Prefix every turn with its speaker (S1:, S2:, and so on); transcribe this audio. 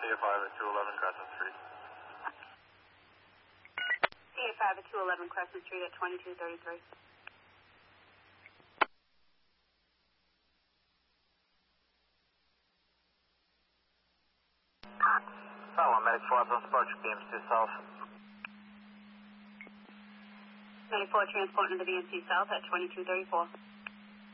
S1: CA5 at 211 Crescent Street.
S2: CA5 at 211 Crescent Street at 2233.
S1: One Medic 4 on Spark beams to south.
S2: Medic 4 transporting to the BNC South at 2234.